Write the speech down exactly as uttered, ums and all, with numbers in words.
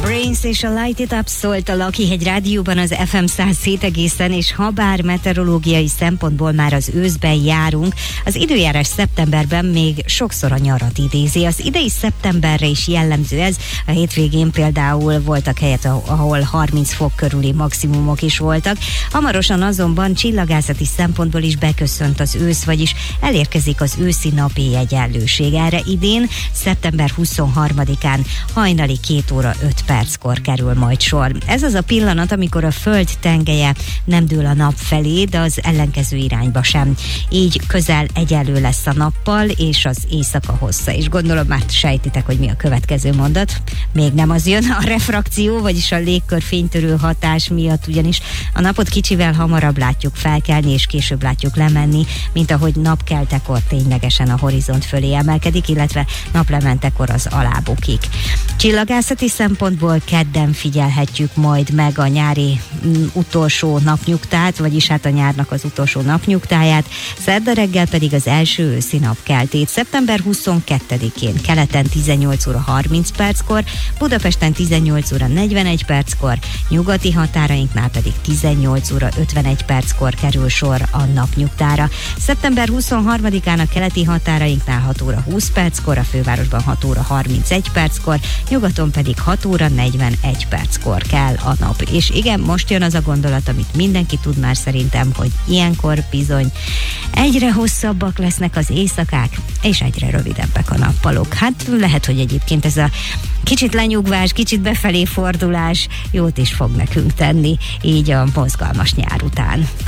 Prince és a Light It Up szólt a Lakihegy Rádióban az ef em száz hét egészen, és ha bár meteorológiai szempontból már az őszben járunk, az időjárás szeptemberben még sokszor a nyarat idézi. Az idei szeptemberre is jellemző ez. A hétvégén például voltak helyet, ahol harminc fok körüli maximumok is voltak. Hamarosan azonban csillagászati szempontból is beköszönt az ősz, vagyis elérkezik az őszi napi egyenlőség. Erre idén szeptember huszonharmadikán hajnali két óra öt perckor kerül majd sor. Ez az a pillanat, amikor a Föld tengelye nem dől a nap felé, de az ellenkező irányba sem. Így közel egyenlő lesz a nappal és az éjszaka hossza. És gondolom már sejtitek, hogy mi a következő mondat. Még nem az jön, a refrakció, vagyis a légkör fénytörő hatás miatt, ugyanis a napot kicsivel hamarabb látjuk felkelni, és később látjuk lemenni, mint ahogy napkeltekor ténylegesen a horizont fölé emelkedik, illetve naplementekor az alábukik. Csillagászati szempontból kedden figyelhetjük majd meg a nyári m, utolsó napnyugtát, vagyis hát a nyárnak az utolsó napnyugtáját, szerda reggel pedig az első őszi napkeltét. szeptember huszonkettedikén keleten tizennyolc óra harminc perckor, Budapesten tizennyolc óra negyvenegy perckor, nyugati határainknál pedig tizennyolc óra ötvenegy perckor kerül sor a napnyugtára. szeptember huszonharmadikán a keleti határainknál hat óra húsz perckor, a fővárosban hat óra harmincegy perckor, nyugaton pedig hat óra negyvenegy perckor kell a nap. És igen, most jön az a gondolat, amit mindenki tud már szerintem, hogy ilyenkor bizony egyre hosszabbak lesznek az éjszakák, és egyre rövidebbek a nappalok. Hát lehet, hogy egyébként ez a kicsit lenyugvás, kicsit befelé fordulás jót is fog nekünk tenni, így a mozgalmas nyár után.